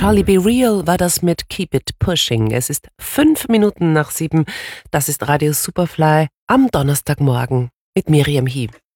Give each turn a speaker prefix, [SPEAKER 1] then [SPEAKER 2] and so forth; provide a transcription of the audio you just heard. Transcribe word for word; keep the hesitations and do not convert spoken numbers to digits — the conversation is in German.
[SPEAKER 1] Charlie Be Real war das mit Keep It Pushing. Es ist fünf Minuten nach sieben. Das ist Radio Superfly am Donnerstagmorgen mit Miriam Hieb.